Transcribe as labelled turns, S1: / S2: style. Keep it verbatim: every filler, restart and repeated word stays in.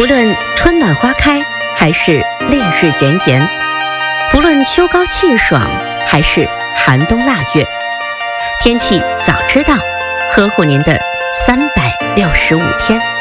S1: 论春暖花开，还是烈日炎炎，不论秋高气爽，还是寒冬腊月，天气早知道，呵护您的三百六十五天。